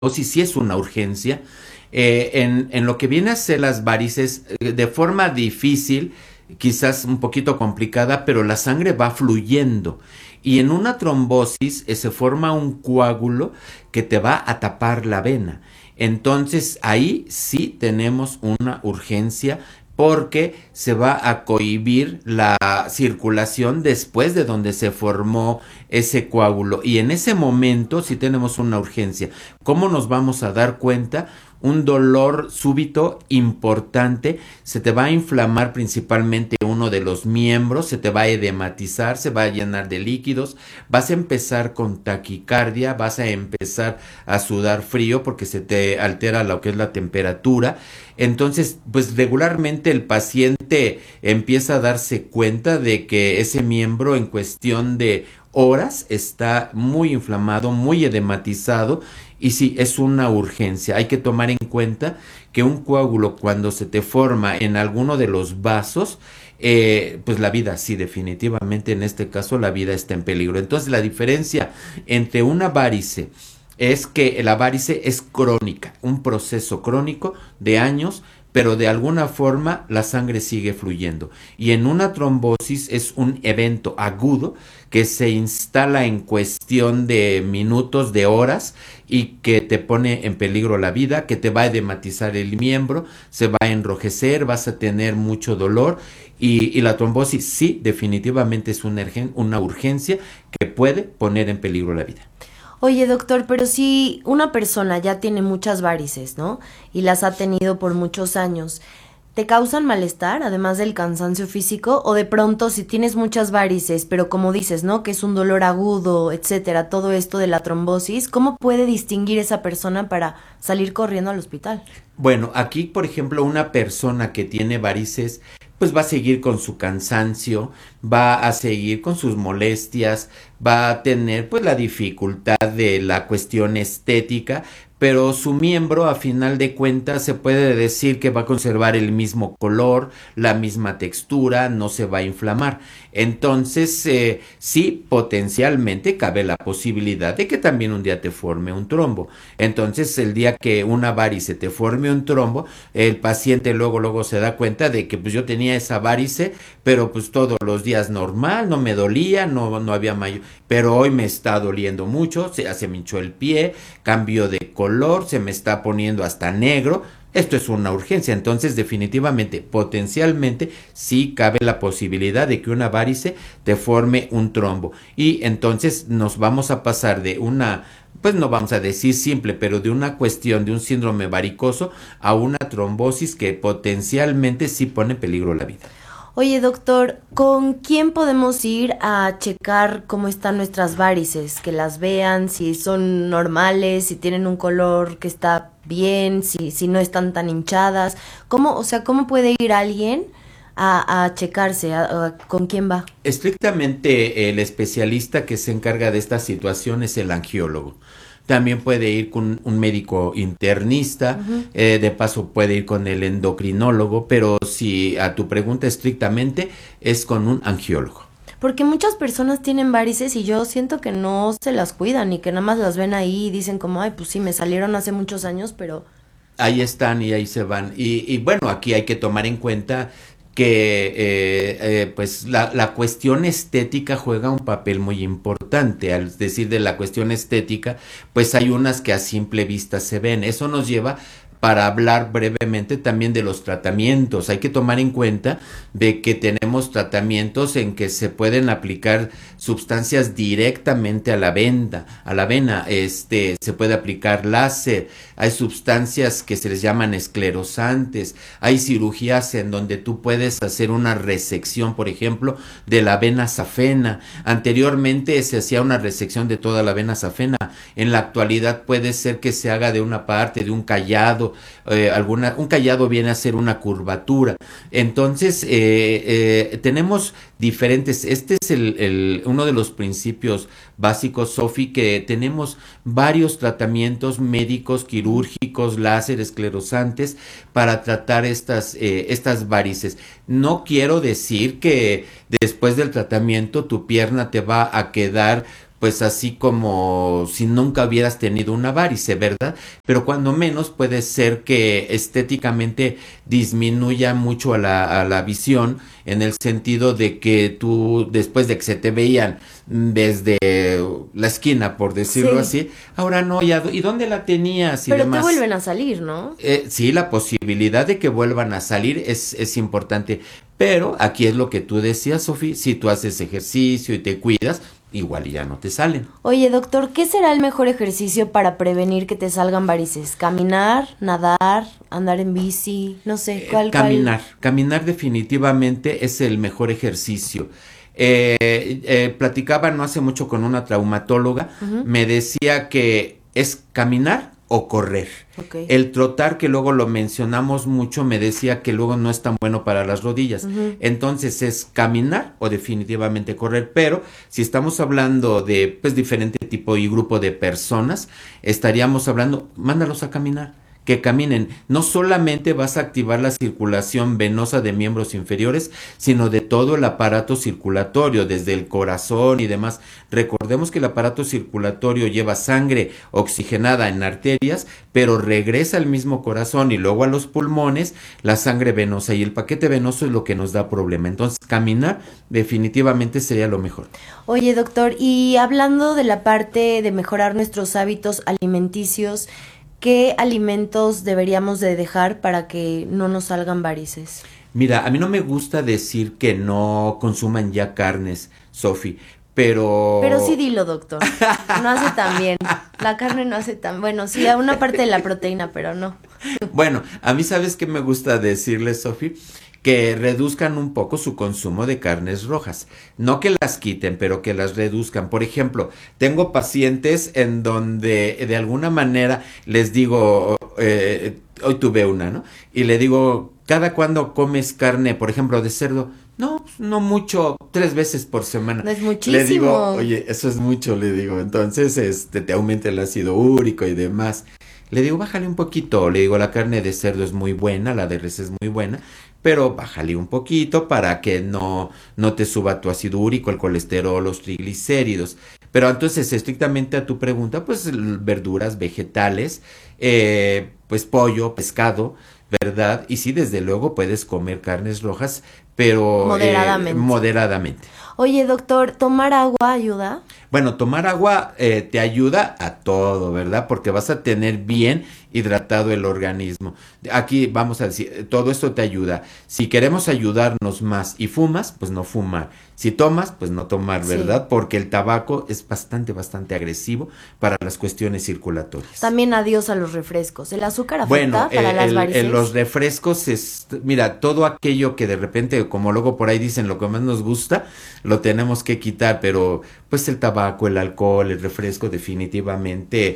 sí es una urgencia. En lo que viene a ser las varices, de forma difícil, quizás un poquito complicada, pero la sangre va fluyendo. Y en una trombosis se forma un coágulo que te va a tapar la vena. Entonces ahí sí tenemos una urgencia porque se va a cohibir la circulación después de donde se formó ese coágulo. Y en ese momento sí tenemos una urgencia. ¿Cómo nos vamos a dar cuenta? Un dolor súbito importante, se te va a inflamar principalmente uno de los miembros, se te va a edematizar, se va a llenar de líquidos, vas a empezar con taquicardia, vas a empezar a sudar frío porque se te altera lo que es la temperatura. Entonces, pues regularmente el paciente empieza a darse cuenta de que ese miembro en cuestión de horas está muy inflamado, muy edematizado y sí, es una urgencia. Hay que tomar en cuenta que un coágulo cuando se te forma en alguno de los vasos, pues la vida, sí, definitivamente en este caso la vida está en peligro. Entonces la diferencia entre una varice es que la varice es crónica, un proceso crónico de años, pero de alguna forma la sangre sigue fluyendo. Y en una trombosis es un evento agudo que se instala en cuestión de minutos, de horas, y que te pone en peligro la vida, que te va a edematizar el miembro, se va a enrojecer, vas a tener mucho dolor, y la trombosis sí, definitivamente es una urgencia que puede poner en peligro la vida. Oye, doctor, pero si una persona ya tiene muchas varices, ¿no? Y las ha tenido por muchos años, ¿te causan malestar, además del cansancio físico? O de pronto, si tienes muchas varices, pero como dices, ¿no? Que es un dolor agudo, etcétera, todo esto de la trombosis, ¿cómo puede distinguir esa persona para salir corriendo al hospital? Bueno, aquí, por ejemplo, una persona que tiene varices, pues va a seguir con su cansancio, va a seguir con sus molestias, va a tener pues la dificultad de la cuestión estética, pero su miembro a final de cuentas se puede decir que va a conservar el mismo color, la misma textura, no se va a inflamar. Entonces, sí, potencialmente cabe la posibilidad de que también un día te forme un trombo. Entonces, el día que una varice te forme un trombo, el paciente luego se da cuenta de que pues yo tenía esa varice, pero pues todos los días normal, no me dolía, no había mayor, pero hoy me está doliendo mucho, se me hinchó el pie, cambio de color, se me está poniendo hasta negro. Esto es una urgencia, entonces definitivamente, potencialmente, sí cabe la posibilidad de que una varice te forme un trombo. Y entonces nos vamos a pasar de una, pues no vamos a decir simple, pero de una cuestión de un síndrome varicoso a una trombosis que potencialmente sí pone en peligro la vida. Oye, doctor, ¿con quién podemos ir a checar cómo están nuestras varices? Que las vean, si son normales, si tienen un color que está bien, si no están tan hinchadas. ¿Cómo, o sea, cómo puede ir alguien a checarse? ¿Con quién va? Estrictamente el especialista que se encarga de esta situación es el angiólogo. También puede ir con un médico internista, Ujú. de paso puede ir con el endocrinólogo, pero si a tu pregunta estrictamente es con un angiólogo. Porque muchas personas tienen varices y yo siento que no se las cuidan y que nada más las ven ahí y dicen como, ay, pues sí, me salieron hace muchos años, pero... Ahí están y ahí se van. Y bueno, aquí hay que tomar en cuenta que pues la cuestión estética juega un papel muy importante. Al decir de la cuestión estética, pues hay unas que a simple vista se ven. Eso nos lleva para hablar brevemente también de los tratamientos. Hay que tomar en cuenta de que tenemos tratamientos en que se pueden aplicar sustancias directamente a la vena, se puede aplicar láser, hay sustancias que se les llaman esclerosantes, hay cirugías en donde tú puedes hacer una resección, por ejemplo, de la vena safena. Anteriormente se hacía una resección de toda la vena safena, en la actualidad puede ser que se haga de una parte, de un callado, un callado viene a ser una curvatura. Entonces, tenemos diferentes, este es uno de los principios básicos, Sofi, que tenemos varios tratamientos médicos, quirúrgicos, láser, esclerosantes, para tratar estas varices. No quiero decir que después del tratamiento tu pierna te va a quedar pues así como si nunca hubieras tenido una varice, ¿verdad? Pero cuando menos puede ser que estéticamente disminuya mucho a la visión, en el sentido de que tú, después de que se te veían desde la esquina, por decirlo así, ahora no, ¿y dónde la tenías? Y pero demás. te vuelven a salir, ¿no? Sí, la posibilidad de que vuelvan a salir es importante, pero aquí es lo que tú decías, Sofi, si tú haces ejercicio y te cuidas, igual y ya no te salen. Oye, doctor, ¿qué será el mejor ejercicio para prevenir que te salgan varices? ¿Caminar, nadar, andar en bici? No sé, ¿cuál? Caminar definitivamente es el mejor ejercicio. Platicaba no hace mucho con una traumatóloga, me decía que es caminar o correr. Okay. El trotar, que luego lo mencionamos mucho, me decía que luego no es tan bueno para las rodillas. Entonces es caminar o definitivamente correr, pero si estamos hablando de pues diferente tipo y grupo de personas, estaríamos hablando, mándalos a caminar. Que caminen. No solamente vas a activar la circulación venosa de miembros inferiores, sino de todo el aparato circulatorio, desde el corazón y demás. Recordemos que el aparato circulatorio lleva sangre oxigenada en arterias, pero regresa al mismo corazón y luego a los pulmones la sangre venosa, y el paquete venoso es lo que nos da problema. Entonces, caminar definitivamente sería lo mejor. Oye, doctor, y hablando de la parte de mejorar nuestros hábitos alimenticios, ¿qué alimentos deberíamos de dejar para que no nos salgan varices? Mira, a mí no me gusta decir que no consuman ya carnes, Sofi, pero... Pero sí dilo, doctor. No hace tan bien. La carne no hace tan... Bueno, sí, a una parte de la proteína, pero no. Bueno, a mí, ¿sabes qué me gusta decirle, Sofi? Que reduzcan un poco su consumo de carnes rojas. No que las quiten, pero que las reduzcan. Por ejemplo, tengo pacientes en donde de alguna manera les digo, hoy tuve una, ¿no? Y le digo, ¿cada cuándo comes carne, por ejemplo, de cerdo? No, no mucho, 3 veces por semana. No es muchísimo. Le digo, oye, eso es mucho, le digo. Entonces, te aumenta el ácido úrico y demás. Le digo, bájale un poquito. Le digo, la carne de cerdo es muy buena, la de res es muy buena, pero bájale un poquito para que no te suba tu ácido úrico, el colesterol, los triglicéridos. Pero entonces, estrictamente a tu pregunta, pues verduras, vegetales, pues pollo, pescado, ¿verdad? Y sí, desde luego puedes comer carnes rojas, pero moderadamente. Oye, doctor, ¿tomar agua ayuda? Bueno, tomar agua te ayuda a todo, ¿verdad? Porque vas a tener bien hidratado el organismo. Aquí vamos a decir, todo esto te ayuda. Si queremos ayudarnos más y fumas, pues no fumar. Si tomas, pues no tomar, ¿verdad? Sí. Porque el tabaco es bastante agresivo para las cuestiones circulatorias. También adiós a los refrescos. ¿El azúcar afecta para las varices? Los refrescos, mira, todo aquello que de repente, como luego por ahí dicen, lo que más nos gusta, lo tenemos que quitar, pero pues el tabaco, el alcohol, el refresco definitivamente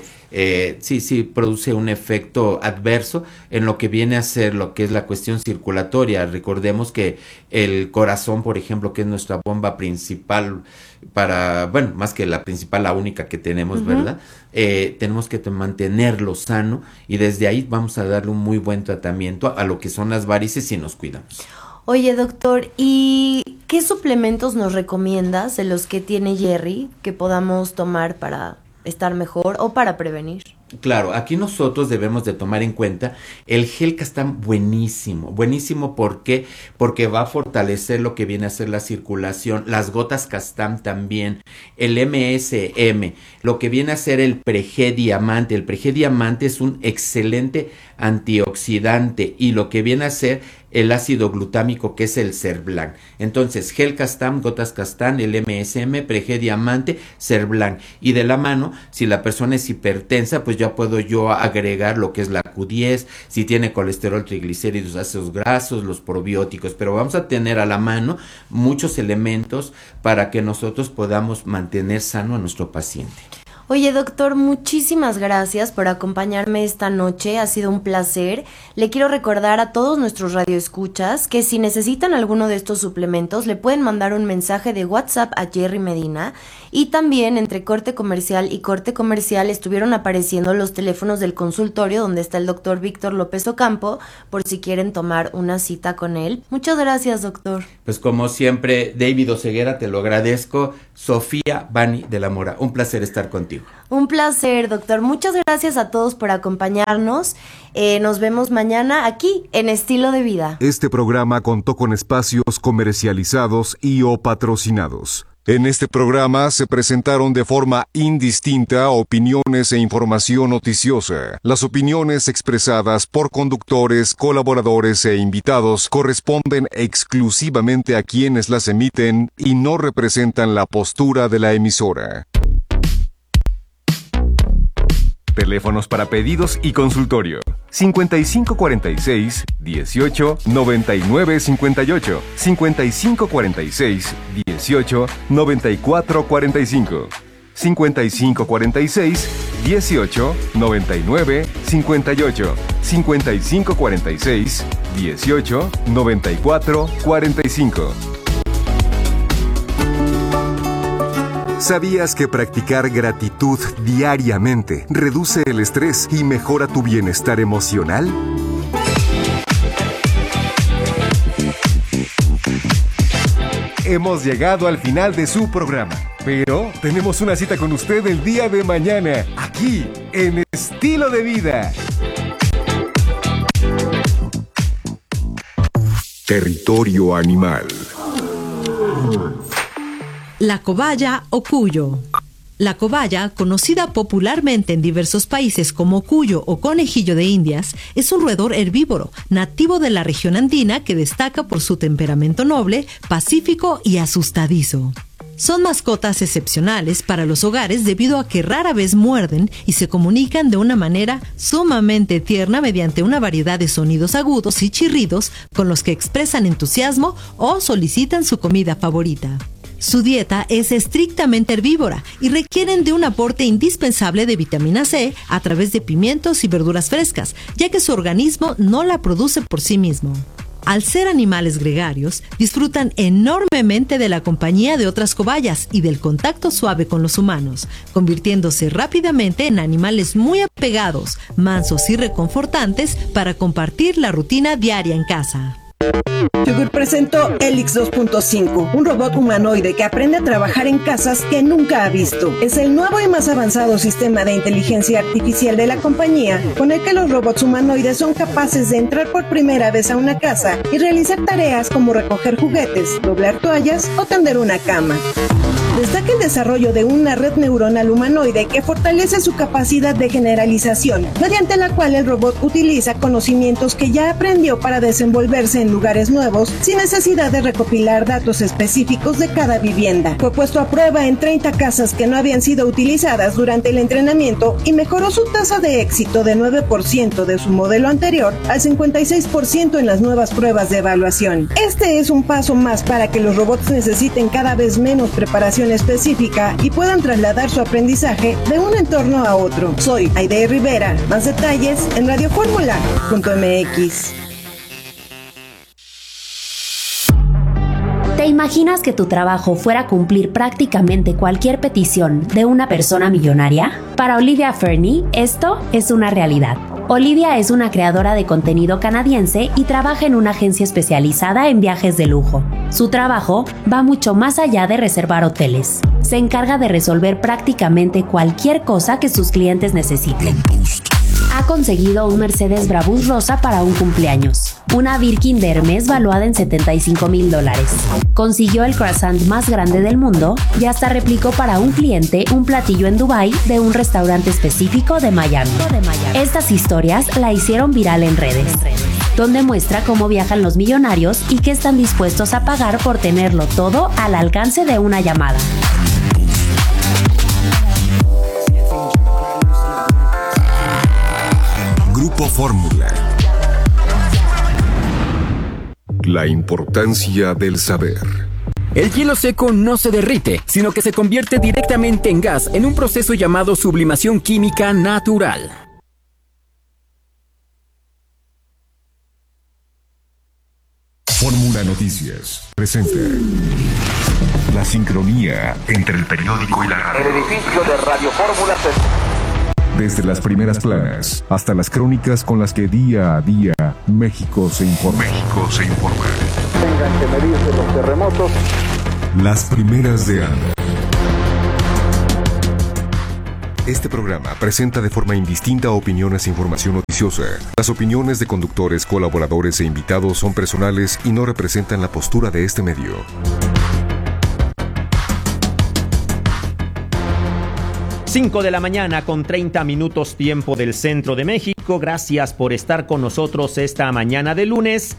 sí produce un efecto adverso en lo que viene a ser lo que es la cuestión circulatoria. Recordemos que el corazón, por ejemplo, que es nuestra bomba principal para, bueno, más que la principal, la única que tenemos, ¿verdad? Tenemos que mantenerlo sano y desde ahí vamos a darle un muy buen tratamiento a lo que son las varices si nos cuidamos. Oye, doctor, ¿y qué suplementos nos recomiendas de los que tiene Jerry que podamos tomar para estar mejor o para prevenir? Claro, aquí nosotros debemos de tomar en cuenta el gel Castam, buenísimo, ¿por qué? Porque va a fortalecer lo que viene a ser la circulación, las gotas Castam también, el MSM, lo que viene a ser el Preg Diamante. El Preg Diamante es un excelente antioxidante y lo que viene a ser el ácido glutámico, que es el Cerblan. Entonces, gel Castam, gotas Castam, el MSM, Preg Diamante, Cerblan. Y de la mano, si la persona es hipertensa, pues ya puedo yo agregar lo que es la Q10, si tiene colesterol, triglicéridos, ácidos grasos, los probióticos, pero vamos a tener a la mano muchos elementos para que nosotros podamos mantener sano a nuestro paciente. Oye, doctor, muchísimas gracias por acompañarme esta noche, ha sido un placer. Le quiero recordar a todos nuestros radioescuchas que si necesitan alguno de estos suplementos le pueden mandar un mensaje de WhatsApp a Jerry Medina Y también entre corte comercial y corte comercial estuvieron apareciendo los teléfonos del consultorio donde está el doctor Víctor López Ocampo, por si quieren tomar una cita con él. Muchas gracias, doctor. Pues como siempre, David Oseguera, te lo agradezco. Sofía Bani de la Mora, un placer estar contigo. Un placer, doctor. Muchas gracias a todos por acompañarnos. Nos vemos mañana aquí en Estilo de Vida. Este programa contó con espacios comercializados y o patrocinados. En este programa se presentaron de forma indistinta opiniones e información noticiosa. Las opiniones expresadas por conductores, colaboradores e invitados corresponden exclusivamente a quienes las emiten y no representan la postura de la emisora. Teléfonos para pedidos y consultorio: 5546-18-9958, 5546-18-9445, 5546-18-9958, 5546-18-9445. ¿Sabías que practicar gratitud diariamente reduce el estrés y mejora tu bienestar emocional? Hemos llegado al final de su programa, pero tenemos una cita con usted el día de mañana, aquí en Estilo de Vida. Territorio animal. La cobaya o cuyo. La cobaya, conocida popularmente en diversos países como cuyo o conejillo de Indias, es un roedor herbívoro nativo de la región andina que destaca por su temperamento noble, pacífico y asustadizo. Son mascotas excepcionales para los hogares debido a que rara vez muerden y se comunican de una manera sumamente tierna mediante una variedad de sonidos agudos y chirridos con los que expresan entusiasmo o solicitan su comida favorita. Su dieta es estrictamente herbívora y requieren de un aporte indispensable de vitamina C a través de pimientos y verduras frescas, ya que su organismo no la produce por sí mismo. Al ser animales gregarios, disfrutan enormemente de la compañía de otras cobayas y del contacto suave con los humanos, convirtiéndose rápidamente en animales muy apegados, mansos y reconfortantes para compartir la rutina diaria en casa. Yugur presentó Helix 2.5, un robot humanoide que aprende a trabajar en casas que nunca ha visto. Es el nuevo y más avanzado sistema de inteligencia artificial de la compañía, con el que los robots humanoides son capaces de entrar por primera vez a una casa y realizar tareas como recoger juguetes, doblar toallas o tender una cama. Destaca el desarrollo de una red neuronal humanoide que fortalece su capacidad de generalización, mediante la cual el robot utiliza conocimientos que ya aprendió para desenvolverse en lugares nuevos sin necesidad de recopilar datos específicos de cada vivienda. Fue puesto a prueba en 30 casas que no habían sido utilizadas durante el entrenamiento y mejoró su tasa de éxito de 9% de su modelo anterior al 56% en las nuevas pruebas de evaluación. Este es un paso más para que los robots necesiten cada vez menos preparación específica y puedan trasladar su aprendizaje de un entorno a otro. Soy Aide Rivera. Más detalles en radioformula.mx. ¿Te imaginas que tu trabajo fuera cumplir prácticamente cualquier petición de una persona millonaria? Para Olivia Fernie, esto es una realidad. Olivia es una creadora de contenido canadiense y trabaja en una agencia especializada en viajes de lujo. Su trabajo va mucho más allá de reservar hoteles. Se encarga de resolver prácticamente cualquier cosa que sus clientes necesiten. Ha conseguido un Mercedes Brabus rosa para un cumpleaños, una Birkin de Hermes valuada en $75,000. Consiguió el croissant más grande del mundo y hasta replicó para un cliente un platillo en Dubái de un restaurante específico de Miami. Estas historias la hicieron viral en redes, donde muestra cómo viajan los millonarios y qué están dispuestos a pagar por tenerlo todo al alcance de una llamada. Grupo Fórmula. La importancia del saber. El hielo seco no se derrite, sino que se convierte directamente en gas en un proceso llamado sublimación química natural. Fórmula Noticias presenta La sincronía entre el periódico y la radio. El edificio de Radio Fórmula. Desde las primeras planas hasta las crónicas con las que día a día México se informa. Tengan que medirse los terremotos. Las primeras de ANDA. Este programa presenta de forma indistinta opiniones e información noticiosa. Las opiniones de conductores, colaboradores e invitados son personales y no representan la postura de este medio. 5 de la mañana con 30 minutos tiempo del centro de México. Gracias por estar con nosotros esta mañana de lunes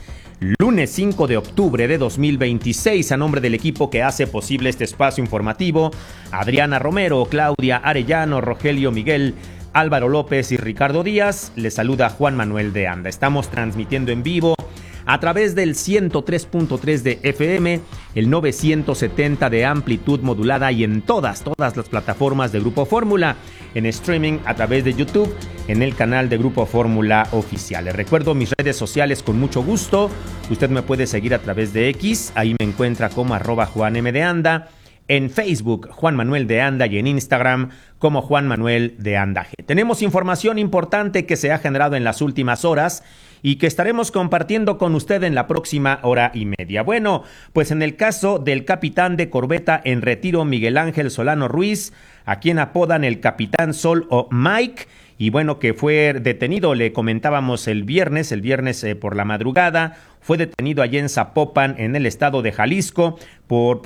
5 de octubre de 2026. A nombre del equipo que hace posible este espacio informativo, Adriana Romero, Claudia Arellano, Rogelio Miguel, Álvaro López y Ricardo Díaz, les saluda Juan Manuel de Anda. Estamos transmitiendo en vivo a través del 103.3 de FM, el 970 de amplitud modulada y en todas las plataformas de Grupo Fórmula, en streaming a través de YouTube, en el canal de Grupo Fórmula Oficial. Les recuerdo mis redes sociales con mucho gusto. Usted me puede seguir a través de X, ahí me encuentra como @JuanM_de_Anda. En Facebook, Juan Manuel de Anda, y en Instagram como Juan Manuel de Anda. Tenemos información importante que se ha generado en las últimas horas y que estaremos compartiendo con usted en la próxima hora y media. Bueno, pues en el caso del capitán de corbeta en retiro Miguel Ángel Solano Ruiz, a quien apodan el Capitán Sol o Mike, y bueno, que fue detenido, le comentábamos el viernes por la madrugada, fue detenido allí en Zapopan, en el estado de Jalisco, por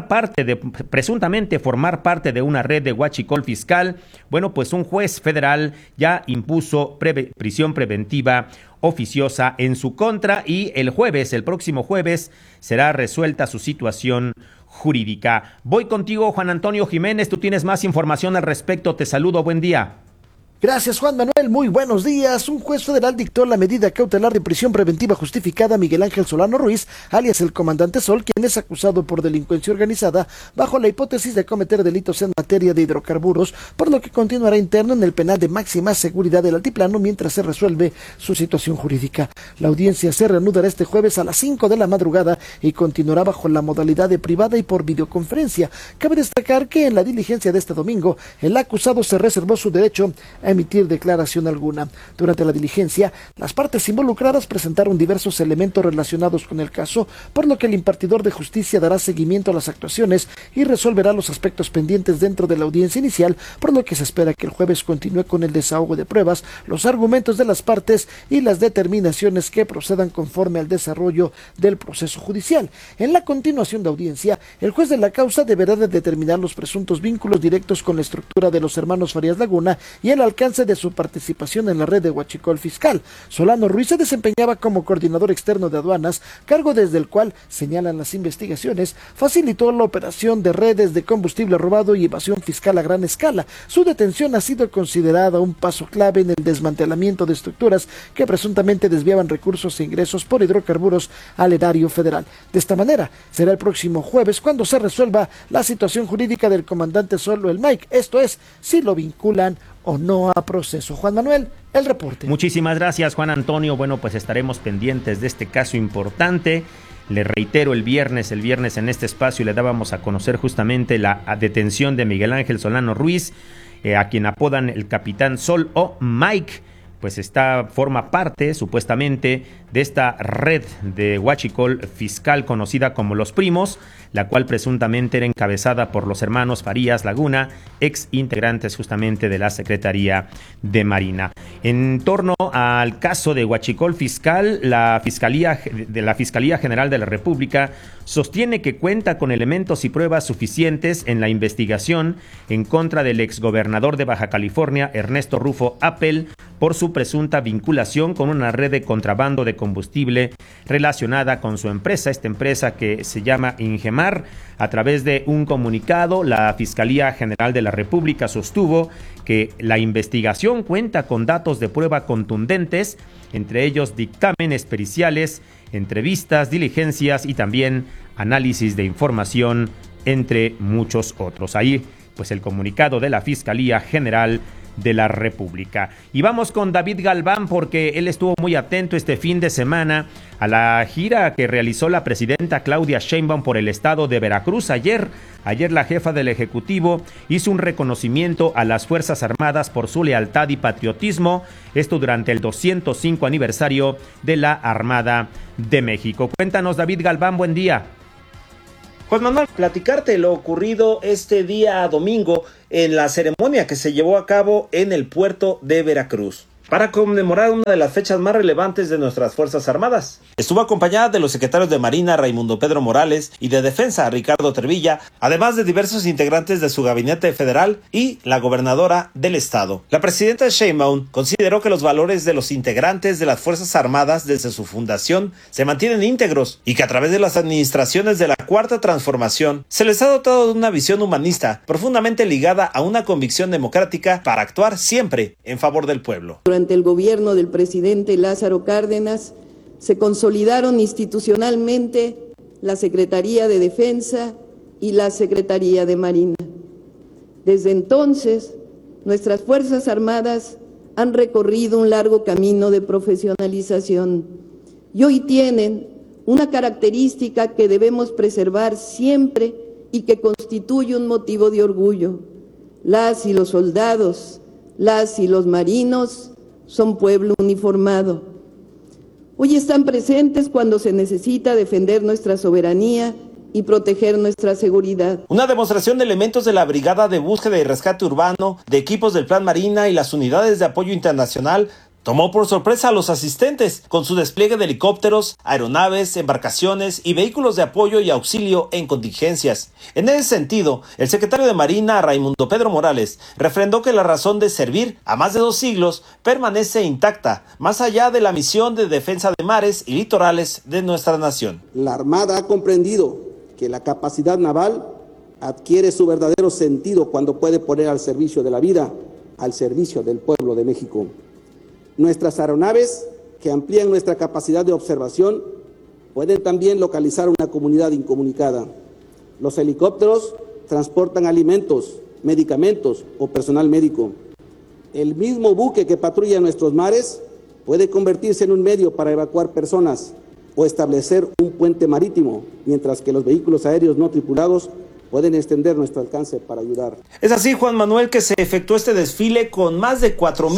presuntamente formar parte de una red de huachicol fiscal. Bueno, pues un juez federal ya impuso prisión preventiva oficiosa en su contra y el próximo jueves, será resuelta su situación jurídica. Voy contigo, Juan Antonio Jiménez, tú tienes más información al respecto, te saludo, buen día. Gracias, Juan Manuel, muy buenos días. Un juez federal dictó la medida cautelar de prisión preventiva justificada a Miguel Ángel Solano Ruiz, alias el Comandante Sol, quien es acusado por delincuencia organizada bajo la hipótesis de cometer delitos en materia de hidrocarburos, por lo que continuará interno en el penal de máxima seguridad del Altiplano mientras se resuelve su situación jurídica. La audiencia se reanudará este jueves a las 5 de la madrugada y continuará bajo la modalidad de privada y por videoconferencia. Cabe destacar que en la diligencia de este domingo, el acusado se reservó su derecho a emitir declaración alguna. Durante la diligencia, las partes involucradas presentaron diversos elementos relacionados con el caso, por lo que el impartidor de justicia dará seguimiento a las actuaciones y resolverá los aspectos pendientes dentro de la audiencia inicial, por lo que se espera que el jueves continúe con el desahogo de pruebas, los argumentos de las partes y las determinaciones que procedan conforme al desarrollo del proceso judicial. En la continuación de audiencia, el juez de la causa deberá de determinar los presuntos vínculos directos con la estructura de los hermanos Farías Laguna y el alcance de su participación en la red de huachicol fiscal. Solano Ruiz se desempeñaba como coordinador externo de aduanas, cargo desde el cual, señalan las investigaciones, facilitó la operación de redes de combustible robado y evasión fiscal a gran escala. Su detención ha sido considerada un paso clave en el desmantelamiento de estructuras que presuntamente desviaban recursos e ingresos por hidrocarburos al erario federal. De esta manera, será el próximo jueves cuando se resuelva la situación jurídica del comandante Sol o el Mike, esto es, si lo vinculan o no a proceso. Juan Manuel, el reporte. Muchísimas gracias, Juan Antonio. Bueno, pues estaremos pendientes de este caso importante. Le reitero, el viernes en este espacio le dábamos a conocer justamente la detención de Miguel Ángel Solano Ruiz, a quien apodan el Capitán Sol o Mike. Pues forma parte, supuestamente, de esta red de huachicol fiscal conocida como Los Primos, la cual presuntamente era encabezada por los hermanos Farías Laguna, ex integrantes justamente de la Secretaría de Marina. En torno al caso de huachicol fiscal, la Fiscalía General de la República sostiene que cuenta con elementos y pruebas suficientes en la investigación en contra del exgobernador de Baja California, Ernesto Rufo Appel, por su presunta vinculación con una red de contrabando de combustible relacionada con su empresa, esta empresa que se llama Ingemar. A través de un comunicado, la Fiscalía General de la República sostuvo que la investigación cuenta con datos de prueba contundentes, entre ellos dictámenes periciales, entrevistas, diligencias y también análisis de información, entre muchos otros. Ahí, pues el comunicado de la Fiscalía General de la República. Y vamos con David Galván porque él estuvo muy atento este fin de semana a la gira que realizó la presidenta Claudia Sheinbaum por el estado de Veracruz. Ayer la jefa del Ejecutivo hizo un reconocimiento a las Fuerzas Armadas por su lealtad y patriotismo, esto durante el 205 aniversario de la Armada de México. Cuéntanos, David Galván, buen día. Juan Manuel, platicarte lo ocurrido este día domingo en la ceremonia que se llevó a cabo en el puerto de Veracruz para conmemorar una de las fechas más relevantes de nuestras Fuerzas Armadas. Estuvo acompañada de los secretarios de Marina, Raimundo Pedro Morales, y de Defensa, Ricardo Tervilla, además de diversos integrantes de su gabinete federal y la gobernadora del estado. La presidenta Sheinbaum consideró que los valores de los integrantes de las Fuerzas Armadas desde su fundación se mantienen íntegros y que a través de las administraciones de la Cuarta Transformación se les ha dotado de una visión humanista profundamente ligada a una convicción democrática para actuar siempre en favor del pueblo. Durante el gobierno del presidente Lázaro Cárdenas se consolidaron institucionalmente la Secretaría de Defensa y la Secretaría de Marina. Desde entonces, nuestras Fuerzas Armadas han recorrido un largo camino de profesionalización y hoy tienen una característica que debemos preservar siempre y que constituye un motivo de orgullo. Las y los soldados, las y los marinos son pueblo uniformado. Hoy están presentes cuando se necesita defender nuestra soberanía y proteger nuestra seguridad. Una demostración de elementos de la Brigada de Búsqueda y Rescate Urbano, de equipos del Plan Marina y las unidades de apoyo internacional tomó por sorpresa a los asistentes con su despliegue de helicópteros, aeronaves, embarcaciones y vehículos de apoyo y auxilio en contingencias. En ese sentido, el secretario de Marina, Raimundo Pedro Morales, refrendó que la razón de servir a más de 2 siglos permanece intacta, más allá de la misión de defensa de mares y litorales de nuestra nación. La Armada ha comprendido que la capacidad naval adquiere su verdadero sentido cuando puede poner al servicio de la vida, al servicio del pueblo de México. Nuestras aeronaves, que amplían nuestra capacidad de observación, pueden también localizar una comunidad incomunicada. Los helicópteros transportan alimentos, medicamentos o personal médico. El mismo buque que patrulla nuestros mares puede convertirse en un medio para evacuar personas o establecer un puente marítimo, mientras que los vehículos aéreos no tripulados pueden extender nuestro alcance para ayudar. Es así, Juan Manuel, que se efectuó este desfile con más de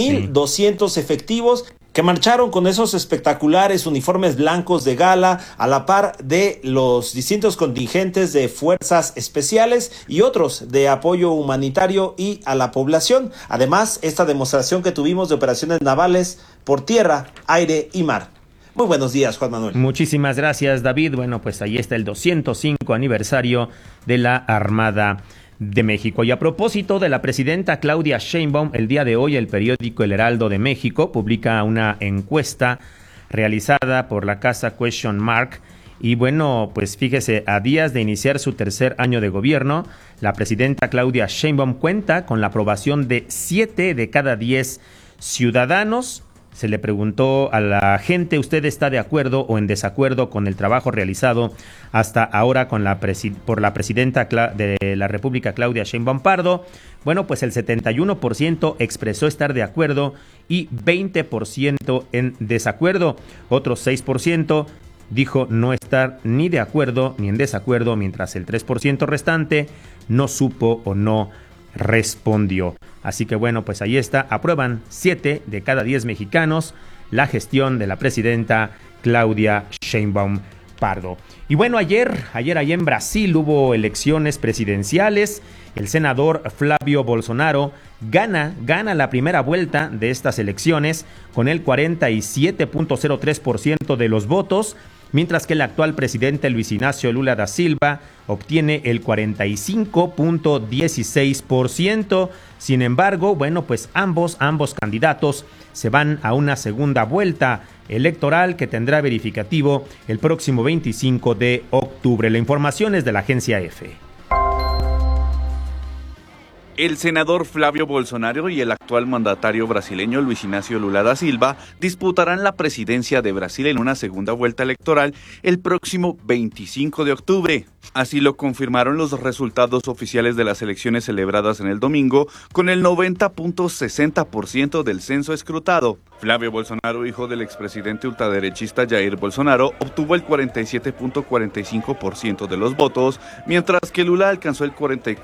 4,200 efectivos que marcharon con esos espectaculares uniformes blancos de gala a la par de los distintos contingentes de fuerzas especiales y otros de apoyo humanitario y a la población. Además, esta demostración que tuvimos de operaciones navales por tierra, aire y mar. Muy buenos días, Juan Manuel. Muchísimas gracias, David. Bueno, pues ahí está el 205 aniversario de la Armada de México. Y a propósito de la presidenta Claudia Sheinbaum, el día de hoy el periódico El Heraldo de México publica una encuesta realizada por la casa Question Mark. Y bueno, pues fíjese, a días de iniciar su tercer año de gobierno, la presidenta Claudia Sheinbaum cuenta con la aprobación de 7 de cada 10 ciudadanos. Se le preguntó a la gente, ¿usted está de acuerdo o en desacuerdo con el trabajo realizado hasta ahora por la presidenta de la República, Claudia Sheinbaum Pardo? Bueno, pues el 71% expresó estar de acuerdo y 20% en desacuerdo. Otro 6% dijo no estar ni de acuerdo ni en desacuerdo, mientras el 3% restante no supo o no respondió. Así que bueno, pues ahí está, aprueban 7 de cada 10 mexicanos la gestión de la presidenta Claudia Sheinbaum Pardo. Y bueno, ayer allá en Brasil hubo elecciones presidenciales. El senador Flávio Bolsonaro gana la primera vuelta de estas elecciones con el 47.03% de los votos, mientras que el actual presidente Luis Ignacio Lula da Silva obtiene el 45.16%. Sin embargo, bueno, pues ambos candidatos se van a una segunda vuelta electoral que tendrá verificativo el próximo 25 de octubre. La información es de la agencia EFE. El senador Flávio Bolsonaro y el actual mandatario brasileño Luis Ignacio Lula da Silva disputarán la presidencia de Brasil en una segunda vuelta electoral el próximo 25 de octubre. Así lo confirmaron los resultados oficiales de las elecciones celebradas en el domingo, con el 90.60% del censo escrutado. Flavio Bolsonaro, hijo del expresidente ultraderechista Jair Bolsonaro, obtuvo el 47.45% de los votos, mientras que Lula alcanzó el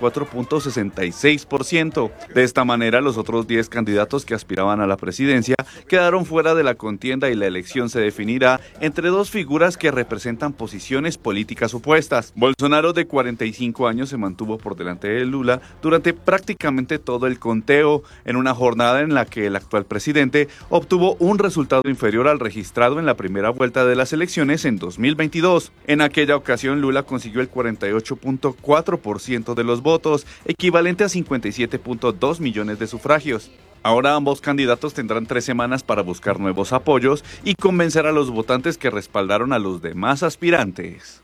44.66%. De esta manera, los otros 10 candidatos que aspiraban a la presidencia quedaron fuera de la contienda y la elección se definirá entre dos figuras que representan posiciones políticas opuestas. Bolsonaro, de 45 años, se mantuvo por delante de Lula durante prácticamente todo el conteo, en una jornada en la que el actual presidente obtuvo un resultado inferior al registrado en la primera vuelta de las elecciones en 2022. En aquella ocasión, Lula consiguió el 48.4% de los votos, equivalente a 57.2 millones de sufragios. Ahora ambos candidatos tendrán 3 semanas para buscar nuevos apoyos y convencer a los votantes que respaldaron a los demás aspirantes.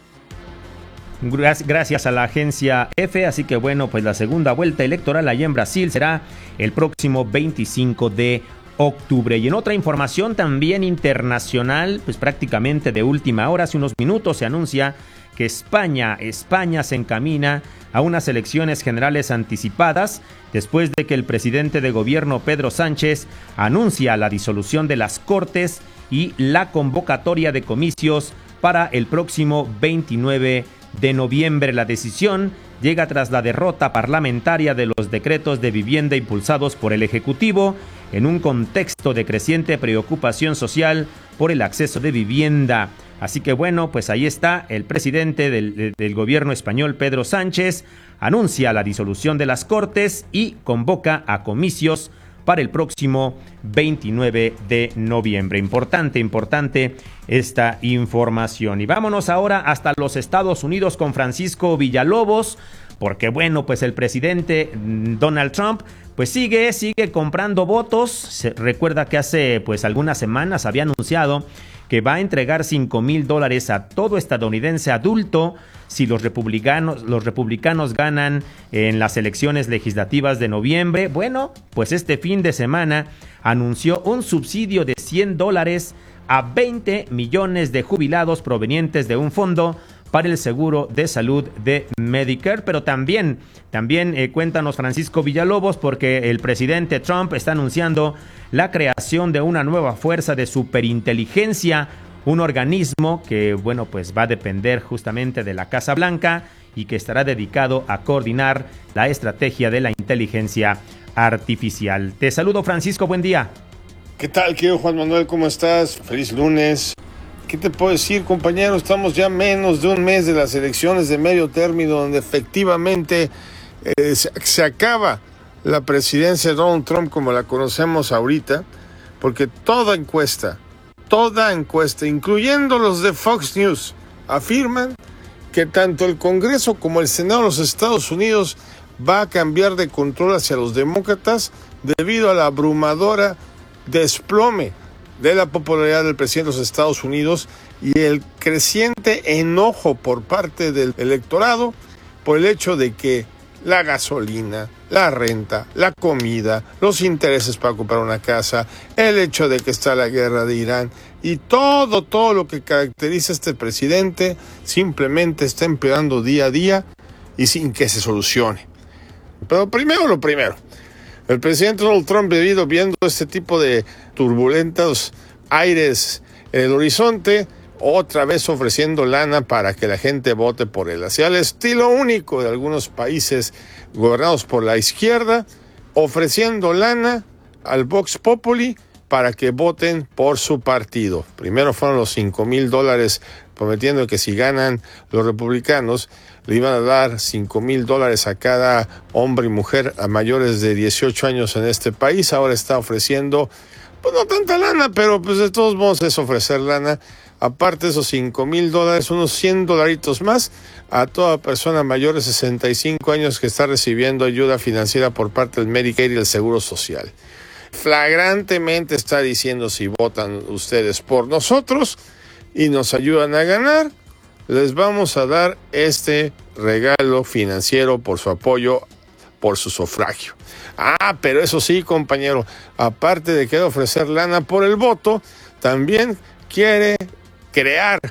Gracias a la agencia EFE, así que bueno, pues la segunda vuelta electoral allá en Brasil será el próximo 25 de octubre. Y en otra información también internacional, pues prácticamente de última hora, hace unos minutos se anuncia que España se encamina a unas elecciones generales anticipadas después de que el presidente de gobierno Pedro Sánchez anuncia la disolución de las Cortes y la convocatoria de comicios para el próximo 29 de noviembre. La decisión llega tras la derrota parlamentaria de los decretos de vivienda impulsados por el Ejecutivo en un contexto de creciente preocupación social por el acceso de vivienda. Así que bueno, pues ahí está el presidente del gobierno español, Pedro Sánchez, anuncia la disolución de las Cortes y convoca a comicios para el próximo 29 de noviembre. Importante esta información. Y vámonos ahora hasta los Estados Unidos con Francisco Villalobos, porque bueno, pues el presidente Donald Trump pues sigue comprando votos. Se recuerda que hace pues algunas semanas había anunciado que va a entregar $5,000 a todo estadounidense adulto si los republicanos ganan en las elecciones legislativas de noviembre. Bueno, pues este fin de semana anunció un subsidio de $100 a 20 millones de jubilados provenientes de un fondo para el seguro de salud de Medicare. Pero también cuéntanos, Francisco Villalobos, porque el presidente Trump está anunciando la creación de una nueva fuerza de superinteligencia, un organismo que, bueno, pues va a depender justamente de la Casa Blanca y que estará dedicado a coordinar la estrategia de la inteligencia artificial. Te saludo, Francisco, buen día. ¿Qué tal, querido Juan Manuel? ¿Cómo estás? Feliz lunes. ¿Qué te puedo decir, compañero? Estamos ya menos de un mes de las elecciones de medio término, donde efectivamente se acaba la presidencia de Donald Trump como la conocemos ahorita, porque toda encuesta, incluyendo los de Fox News, afirman que tanto el Congreso como el Senado de los Estados Unidos va a cambiar de control hacia los demócratas debido a la abrumadora desplome de la popularidad del presidente de los Estados Unidos y el creciente enojo por parte del electorado por el hecho de que la gasolina, la renta, la comida, los intereses para comprar una casa, el hecho de que está la guerra de Irán y todo lo que caracteriza a este presidente simplemente está empeorando día a día y sin que se solucione. Pero primero lo primero. El presidente Donald Trump, viendo este tipo de turbulentos aires en el horizonte, otra vez ofreciendo lana para que la gente vote por él. Hacia el estilo único de algunos países gobernados por la izquierda, ofreciendo lana al Vox Populi para que voten por su partido. Primero fueron los $5,000, prometiendo que si ganan los republicanos, le iban a dar $5,000 a cada hombre y mujer a mayores de 18 años en este país. Ahora está ofreciendo, pues no tanta lana, pero pues de todos modos es ofrecer lana. Aparte de esos $5,000, unos $100 más a toda persona mayor de 65 años que está recibiendo ayuda financiera por parte del Medicare y el Seguro Social. Flagrantemente está diciendo: si votan ustedes por nosotros y nos ayudan a ganar, les vamos a dar este regalo financiero por su apoyo, por su sufragio. Pero eso sí, compañero, aparte de que ofrecer lana por el voto, también quiere crear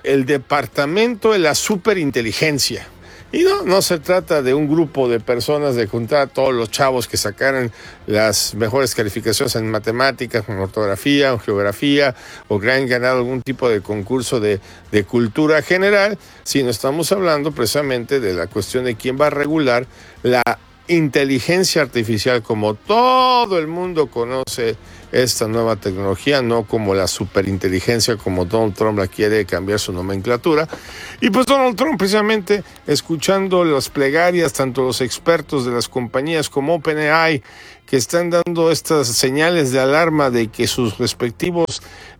el departamento de la superinteligencia. Y no se trata de un grupo de personas, de juntar a todos los chavos que sacaran las mejores calificaciones en matemáticas, en ortografía, en geografía, o que hayan ganado algún tipo de concurso de cultura general, sino estamos hablando precisamente de la cuestión de quién va a regular la inteligencia artificial, como todo el mundo conoce esta nueva tecnología, no como la superinteligencia como Donald Trump la quiere cambiar su nomenclatura. Y pues Donald Trump, precisamente escuchando las plegarias, tanto los expertos de las compañías como OpenAI, que están dando estas señales de alarma de que sus respectivos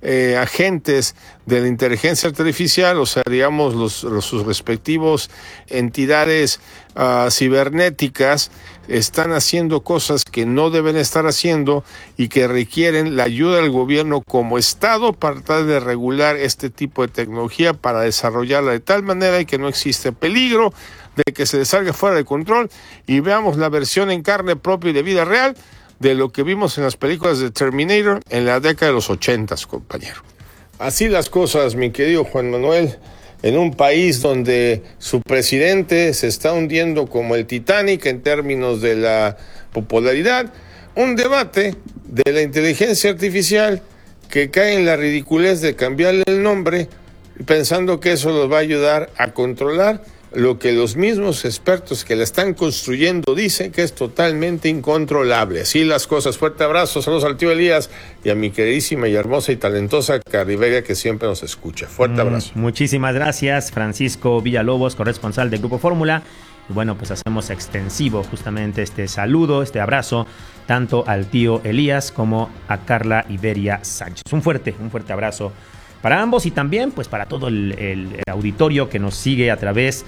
agentes de la inteligencia artificial, o sea, digamos, sus respectivos entidades cibernéticas, están haciendo cosas que no deben estar haciendo y que requieren la ayuda del gobierno como Estado para tratar de regular este tipo de tecnología, para desarrollarla de tal manera que no existe peligro de que se les salga fuera de control y veamos la versión en carne propia y de vida real de lo que vimos en las películas de Terminator en la década de los 80, compañero. Así las cosas, mi querido Juan Manuel, en un país donde su presidente se está hundiendo como el Titanic en términos de la popularidad, un debate de la inteligencia artificial que cae en la ridiculez de cambiarle el nombre pensando que eso los va a ayudar a controlar lo que los mismos expertos que la están construyendo dicen que es totalmente incontrolable. Así las cosas. Fuerte abrazo, saludos al tío Elías y a mi queridísima y hermosa y talentosa Cariberia que siempre nos escucha. Fuerte abrazo. Muchísimas gracias, Francisco Villalobos, corresponsal de Grupo Fórmula. Y bueno, pues hacemos extensivo justamente este saludo, este abrazo, tanto al tío Elías como a Carla Iberia Sánchez. Un fuerte abrazo para ambos y también pues para todo el auditorio que nos sigue a través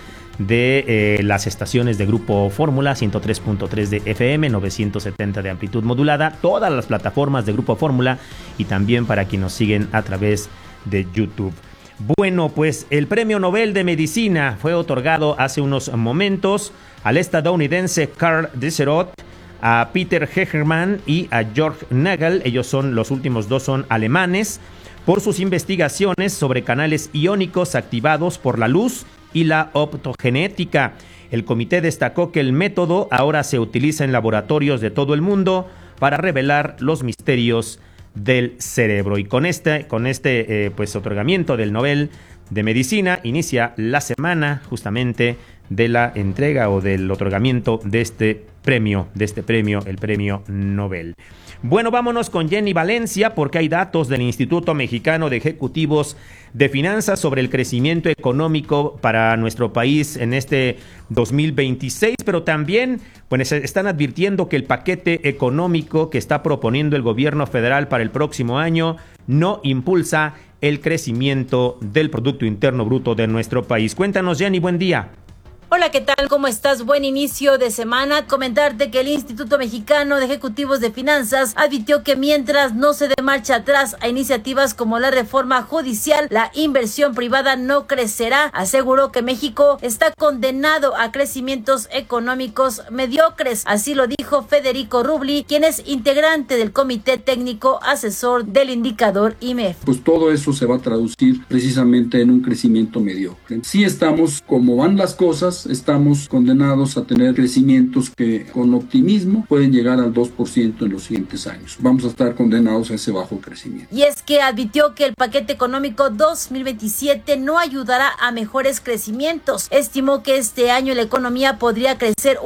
de las estaciones de Grupo Fórmula, 103.3 de FM, 970 de amplitud modulada, todas las plataformas de Grupo Fórmula y también para quienes nos siguen a través de YouTube. Bueno, pues el Premio Nobel de Medicina fue otorgado hace unos momentos al estadounidense Karl Desserot, a Peter Hegerman y a Georg Nagel. Ellos son, los últimos dos son alemanes, por sus investigaciones sobre canales iónicos activados por la luz y la optogenética. El comité destacó que el método ahora se utiliza en laboratorios de todo el mundo para revelar los misterios del cerebro. Y con este pues otorgamiento del Nobel de Medicina inicia la semana justamente de la entrega o del otorgamiento de este premio, el Premio Nobel. Bueno, vámonos con Jenny Valencia porque hay datos del Instituto Mexicano de Ejecutivos de Finanzas sobre el crecimiento económico para nuestro país en este 2026, pero también pues, están advirtiendo que el paquete económico que está proponiendo el gobierno federal para el próximo año no impulsa el crecimiento del Producto Interno Bruto de nuestro país. Cuéntanos, Jenny, buen día. Hola, ¿qué tal? ¿Cómo estás? Buen inicio de semana. Comentarte que el Instituto Mexicano de Ejecutivos de Finanzas advirtió que mientras no se dé marcha atrás a iniciativas como la reforma judicial, la inversión privada no crecerá. Aseguró que México está condenado a crecimientos económicos mediocres. Así lo dijo Federico Rubli, quien es integrante del Comité Técnico Asesor del Indicador IMEF. Pues todo eso se va a traducir precisamente en un crecimiento mediocre. Sí estamos, como van las cosas, estamos condenados a tener crecimientos que con optimismo pueden llegar al 2% en los siguientes años. Vamos a estar condenados a ese bajo crecimiento. Y es que advirtió que el paquete económico 2027 no ayudará a mejores crecimientos. Estimó que este año la economía podría crecer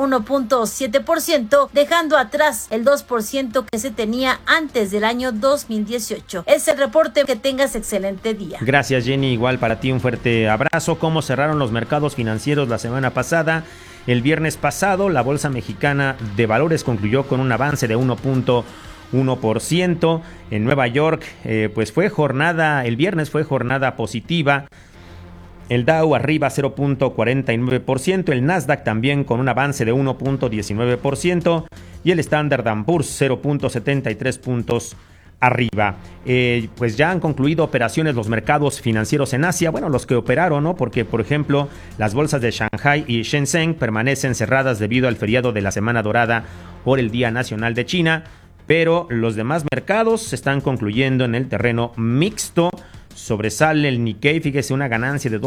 1.7%, dejando atrás el 2% que se tenía antes del año 2018. Es el reporte. Que tengas excelente día. Gracias, Jenny. Igual para ti un fuerte abrazo. ¿Cómo cerraron los mercados financieros la semana pasada? El viernes pasado, la Bolsa Mexicana de Valores concluyó con un avance de 1.1%. En Nueva York, pues el viernes fue jornada positiva. El Dow arriba 0.49%, el Nasdaq también con un avance de 1.19% y el Standard & Poor's 0.73 puntos arriba. Pues ya han concluido operaciones los mercados financieros en Asia, bueno, los que operaron, ¿no? Porque, por ejemplo, las bolsas de Shanghai y Shenzhen permanecen cerradas debido al feriado de la Semana Dorada por el Día Nacional de China, pero los demás mercados se están concluyendo en el terreno mixto, sobresale el Nikkei, fíjese, una ganancia de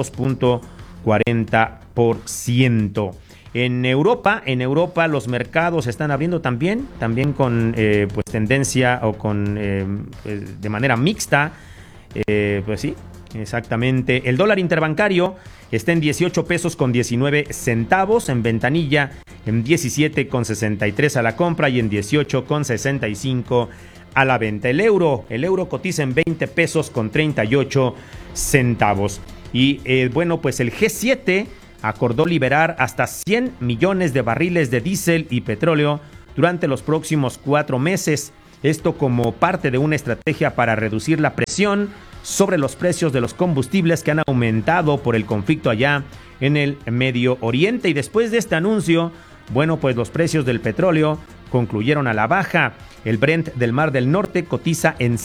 2.40%. En Europa los mercados están abriendo también con pues tendencia o con de manera mixta, pues sí, exactamente. El dólar interbancario está en 18 pesos con 19 centavos, en ventanilla en 17 con 63 a la compra y en 18 con 65 a la venta. El euro cotiza en 20 pesos con 38 centavos. Y bueno, pues el G7 acordó liberar hasta 100 millones de barriles de diésel y petróleo durante los próximos 4 meses. Esto como parte de una estrategia para reducir la presión sobre los precios de los combustibles que han aumentado por el conflicto allá en el Medio Oriente. Y después de este anuncio, bueno, pues los precios del petróleo concluyeron a la baja. El Brent del Mar del Norte cotiza en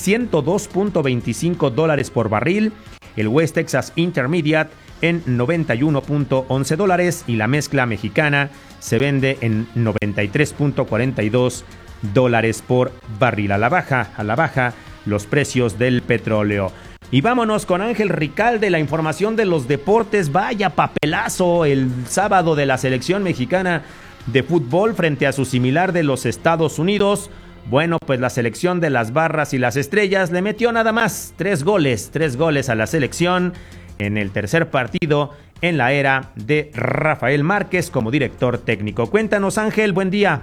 $102.25 por barril, el West Texas Intermediate en $91.11 y la mezcla mexicana se vende en $93.42 por barril. A la baja los precios del petróleo. Y vámonos con Ángel Ricalde, la información de los deportes. Vaya papelazo el sábado de la selección mexicana de fútbol frente a su similar de los Estados Unidos. Bueno, pues la selección de las barras y las estrellas le metió nada más 3 goles a la selección en el tercer partido en la era de Rafael Márquez como director técnico. Cuéntanos, Ángel, buen día.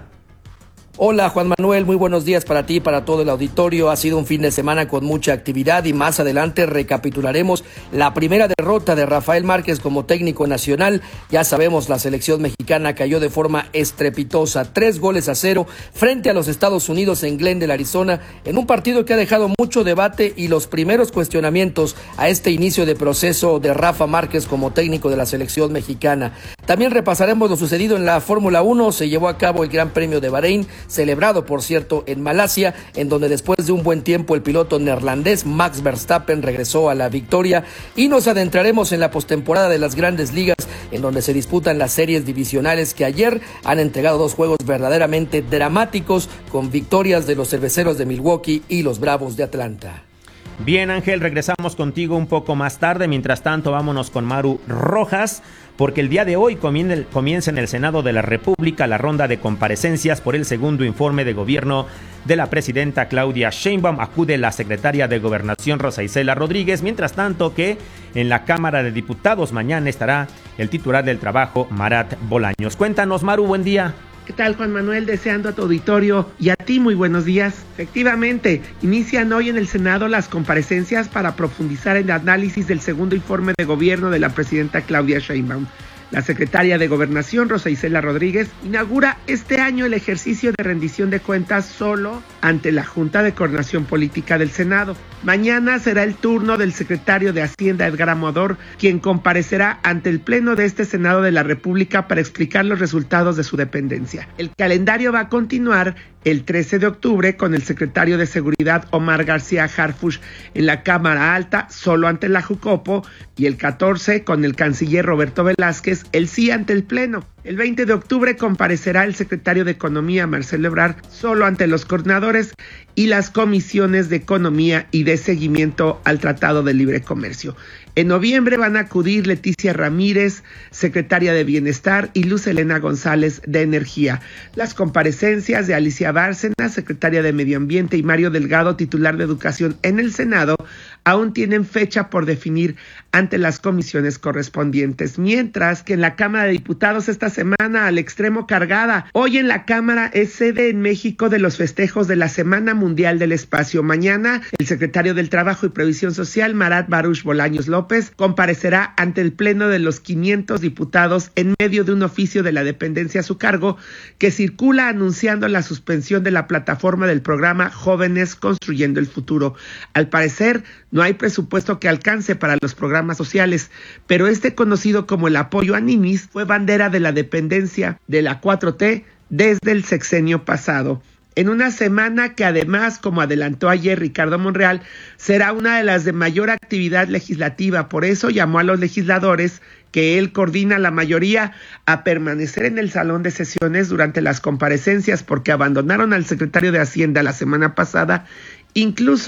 Hola Juan Manuel, muy buenos días para ti y para todo el auditorio. Ha sido un fin de semana con mucha actividad y más adelante recapitularemos la primera derrota de Rafael Márquez como técnico nacional. Ya sabemos, la selección mexicana cayó de forma estrepitosa, 3-0 frente a los Estados Unidos en Glendale, Arizona, en un partido que ha dejado mucho debate y los primeros cuestionamientos a este inicio de proceso de Rafa Márquez como técnico de la selección mexicana. También repasaremos lo sucedido en la Fórmula 1, se llevó a cabo el Gran Premio de Bahrein, celebrado por cierto en Malasia, en donde después de un buen tiempo el piloto neerlandés Max Verstappen regresó a la victoria, y nos adentraremos en la postemporada de las Grandes Ligas, en donde se disputan las series divisionales que ayer han entregado 2 juegos verdaderamente dramáticos con victorias de los Cerveceros de Milwaukee y los Bravos de Atlanta. Bien, Ángel, regresamos contigo un poco más tarde. Mientras tanto, vámonos con Maru Rojas, porque el día de hoy comienza en el Senado de la República la ronda de comparecencias por el segundo informe de gobierno de la presidenta Claudia Sheinbaum. Acude la secretaria de Gobernación Rosa Isela Rodríguez, mientras tanto que en la Cámara de Diputados mañana estará el titular del Trabajo, Marat Bolaños. Cuéntanos, Maru, buen día. ¿Qué tal, Juan Manuel? Deseando a tu auditorio y a ti muy buenos días. Efectivamente, inician hoy en el Senado las comparecencias para profundizar en el análisis del segundo informe de gobierno de la presidenta Claudia Sheinbaum. La secretaria de Gobernación, Rosa Isela Rodríguez, inaugura este año el ejercicio de rendición de cuentas solo ante la Junta de Coordinación Política del Senado. Mañana será el turno del secretario de Hacienda, Edgar Amador, quien comparecerá ante el Pleno de este Senado de la República para explicar los resultados de su dependencia. El calendario va a continuar el 13 de octubre con el secretario de Seguridad, Omar García Harfuch, en la Cámara Alta, solo ante la Jucopo, y el 14 con el canciller Roberto Velázquez, el sí ante el Pleno. El 20 de octubre comparecerá el secretario de Economía, Marcelo Ebrard, solo ante los coordinadores y las comisiones de Economía y de seguimiento al Tratado de Libre Comercio. En noviembre van a acudir Leticia Ramírez, secretaria de Bienestar, y Luz Helena González, de Energía. Las comparecencias de Alicia Bárcena, secretaria de Medio Ambiente, y Mario Delgado, titular de Educación, en el Senado, aún tienen fecha por definir ante las comisiones correspondientes. Mientras que en la Cámara de Diputados esta semana al extremo cargada. Hoy en la Cámara es sede en México de los festejos de la Semana Mundial del Espacio. Mañana el secretario del Trabajo y Previsión Social, Marat Baruch Bolaños López, comparecerá ante el Pleno de los 500 diputados en medio de un oficio de la dependencia a su cargo que circula anunciando la suspensión de la plataforma del programa Jóvenes Construyendo el Futuro. Al parecer, no hay presupuesto que alcance para los programas sociales, pero este conocido como el apoyo a ninis fue bandera de la dependencia de la 4T desde el sexenio pasado. En una semana que además, como adelantó ayer Ricardo Monreal, será una de las de mayor actividad legislativa. Por eso llamó a los legisladores, que él coordina la mayoría, a permanecer en el salón de sesiones durante las comparecencias porque abandonaron al secretario de Hacienda la semana pasada. Incluso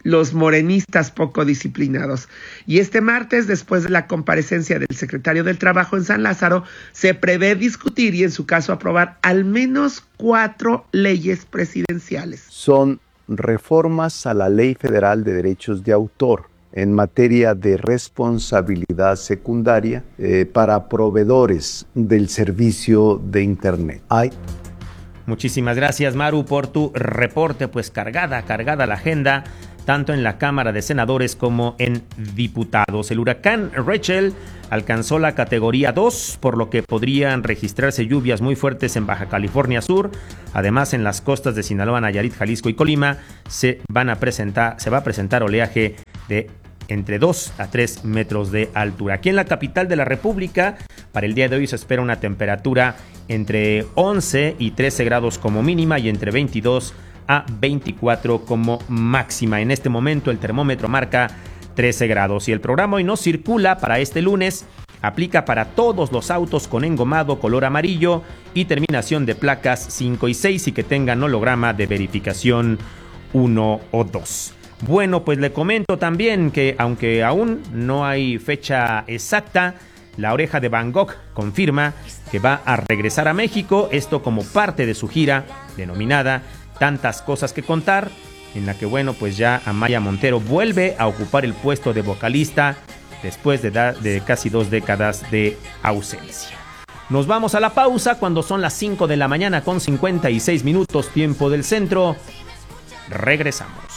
los morenistas poco disciplinados. Y este martes, después de la comparecencia del secretario del Trabajo en San Lázaro, se prevé discutir y en su caso aprobar al menos 4 leyes presidenciales. Son reformas a la Ley Federal de Derechos de Autor en materia de responsabilidad secundaria para proveedores del servicio de Internet. Muchísimas gracias, Maru, por tu reporte. Pues cargada la agenda, tanto en la Cámara de Senadores como en diputados. El huracán Rachel alcanzó la categoría 2, por lo que podrían registrarse lluvias muy fuertes en Baja California Sur. Además, en las costas de Sinaloa, Nayarit, Jalisco y Colima se va a presentar oleaje de entre 2 a 3 metros de altura. Aquí en la capital de la República, para el día de hoy se espera una temperatura entre 11 y 13 grados como mínima y entre 22 a 24 como máxima. En este momento el termómetro marca 13 grados y el programa Hoy No Circula para este lunes aplica para todos los autos con engomado color amarillo y terminación de placas 5 y 6 y que tengan holograma de verificación 1 o 2. Bueno, pues le comento también que aunque aún no hay fecha exacta, La Oreja de Van Gogh confirma que va a regresar a México, esto como parte de su gira denominada Tantas Cosas que Contar, en la que, bueno, pues ya Amaya Montero vuelve a ocupar el puesto de vocalista después de casi 2 décadas de ausencia. Nos vamos a la pausa cuando son las 5 de la mañana con 56 minutos, tiempo del centro. Regresamos.